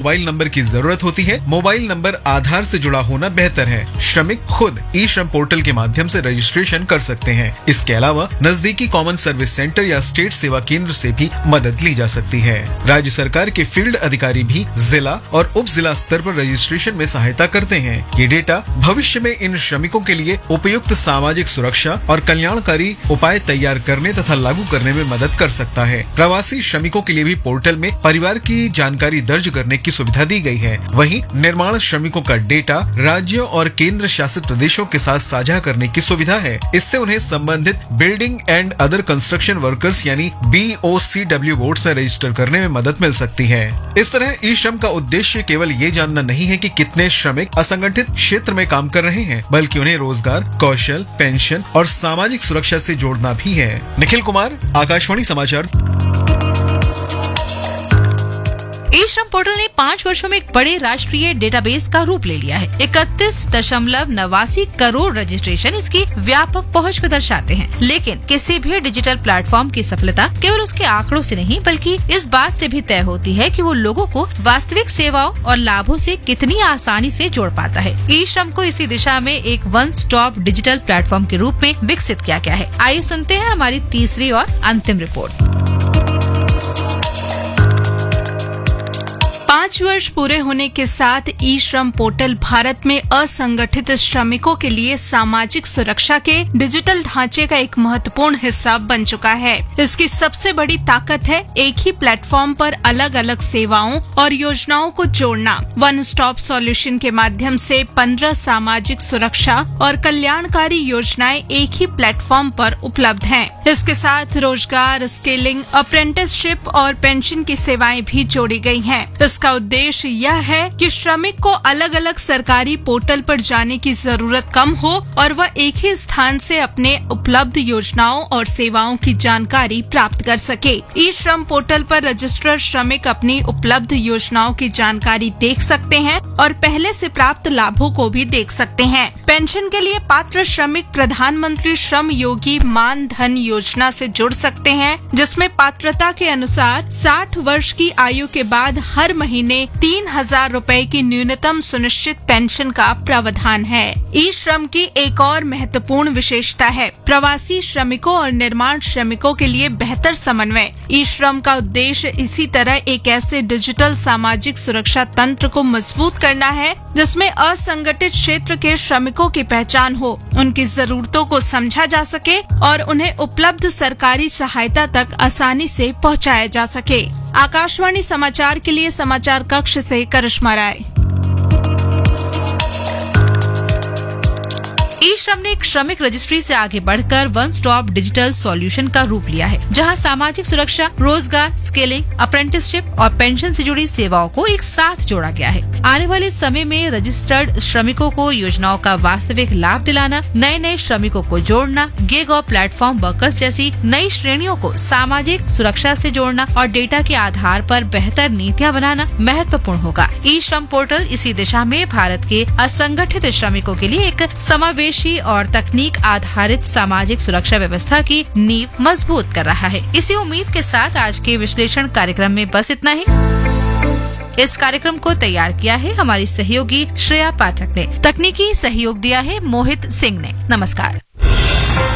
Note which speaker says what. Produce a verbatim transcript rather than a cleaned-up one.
Speaker 1: Mobile number की जरूरत होती है। मोबाइल नंबर आधार से जुड़ा होना बेहतर है। श्रमिक खुद ई श्रम पोर्टल के माध्यम से रजिस्ट्रेशन कर सकते हैं। इसके अलावा नजदीकी कॉमन सर्विस सेंटर या स्टेट सेवा केंद्र से भी मदद ली जा सकती है। राज्य सरकार के फील्ड अधिकारी भी जिला और उप जिला स्तर पर रजिस्ट्रेशन में सहायता करते हैं। ये डेटा भविष्य में इन श्रमिकों के लिए उपयुक्त सामाजिक सुरक्षा और कल्याणकारी उपाय तैयार करने तथा लागू करने में मदद कर सकता है। प्रवासी श्रमिकों के लिए भी पोर्टल में परिवार की जानकारी दर्ज करने की सुविधा दी गई है। वहीं निर्माण श्रमिकों का डेटा राज्यों और केंद्र शासित प्रदेशों के साथ साझा करने की सुविधा है। इससे उन्हें संबंधित building and other construction workers यानी B O C W boards में रजिस्टर करने में मदद मिल सकती है। इस तरह ई श्रम का उद्देश्य केवल ये जानना नहीं है कि कितने श्रमिक असंगठित क्षेत्र में काम कर रहे हैं, बल्कि उन्हें रोजगार, कौशल, पेंशन और सामाजिक सुरक्षा से जोड़ना भी है। निखिल कुमार, आकाशवाणी समाचार।
Speaker 2: ई श्रम पोर्टल ने पाँच वर्षों में एक बड़े राष्ट्रीय डेटाबेस का रूप ले लिया है। इकतीस दशमलव नवासी करोड़ रजिस्ट्रेशन इसकी व्यापक पहुंच को दर्शाते हैं। लेकिन किसी भी डिजिटल प्लेटफॉर्म की सफलता केवल उसके आंकड़ों से नहीं, बल्कि इस बात से भी तय होती है कि वो लोगों को वास्तविक सेवाओं और लाभों से कितनी आसानी से जोड़ पाता है। ई श्रम को इसी दिशा में एक वन स्टॉप डिजिटल प्लेटफॉर्म के रूप में विकसित किया गया है। आइए सुनते हैं हमारी तीसरी और अंतिम रिपोर्ट।
Speaker 3: पाँच वर्ष पूरे होने के साथ ई श्रम पोर्टल भारत में असंगठित श्रमिकों के लिए सामाजिक सुरक्षा के डिजिटल ढांचे का एक महत्वपूर्ण हिस्सा बन चुका है। इसकी सबसे बड़ी ताकत है एक ही प्लेटफॉर्म पर अलग अलग सेवाओं और योजनाओं को जोड़ना। वन स्टॉप सॉल्यूशन के माध्यम से पंद्रह सामाजिक सुरक्षा और कल्याणकारी योजनाएं एक ही प्लेटफॉर्म पर उपलब्ध हैं। इसके साथ रोजगार, स्किलिंग, अप्रेंटिसशिप और पेंशन की सेवाएं भी जोड़ी गई हैं। इसका उद्देश्य यह है कि श्रमिक को अलग अलग सरकारी पोर्टल पर जाने की जरूरत कम हो और वह एक ही स्थान से अपने उपलब्ध योजनाओं और सेवाओं की जानकारी प्राप्त कर सके। ई श्रम पोर्टल पर रजिस्टर्ड श्रमिक अपनी उपलब्ध योजनाओं की जानकारी देख सकते हैं और पहले से प्राप्त लाभों को भी देख सकते हैं। पेंशन के लिए पात्र श्रमिक प्रधानमंत्री श्रम योगी मान धन योजना से जुड़ सकते हैं, जिसमें पात्रता के अनुसार साठ वर्ष की आयु के बाद हर महीने तीन हजार रूपए की न्यूनतम सुनिश्चित पेंशन का प्रावधान है। ई श्रम की एक और महत्वपूर्ण विशेषता है प्रवासी श्रमिकों और निर्माण श्रमिकों के लिए बेहतर समन्वय। ई श्रम का उद्देश्य इसी तरह एक ऐसे डिजिटल सामाजिक सुरक्षा तंत्र को मजबूत करना है जिसमें असंगठित क्षेत्र के श्रमिकों की पहचान हो, उनकी जरूरतों को समझा जा सके और उन्हें उपलब्ध सरकारी सहायता तक आसानी से पहुंचाया जा सके। आकाशवाणी समाचार के लिए समाचार कक्ष से करिश्मा राय।
Speaker 2: ई श्रम ने एक श्रमिक रजिस्ट्री से आगे बढ़कर वन स्टॉप डिजिटल सॉल्यूशन का रूप लिया है, जहां सामाजिक सुरक्षा, रोजगार, स्किलिंग, अप्रेंटिसशिप और पेंशन से जुड़ी सेवाओं को एक साथ जोड़ा गया है। आने वाले समय में रजिस्टर्ड श्रमिकों को योजनाओं का वास्तविक लाभ दिलाना, नए नए श्रमिकों को जोड़ना, गिग और प्लेटफॉर्म वर्कर्स जैसी नई श्रेणियों को सामाजिक सुरक्षा से जोड़ना और डेटा के आधार पर बेहतर नीतियाँ बनाना महत्वपूर्ण होगा। ई श्रम पोर्टल इसी दिशा में भारत के असंगठित श्रमिकों के लिए एक समावेशी और तकनीक आधारित सामाजिक सुरक्षा व्यवस्था की नींव मजबूत कर रहा है। इसी उम्मीद के साथ आज के विश्लेषण कार्यक्रम में बस इतना ही। इस कार्यक्रम को तैयार किया है हमारी सहयोगी श्रेया पाठक ने। तकनीकी सहयोग दिया है मोहित सिंह ने। नमस्कार।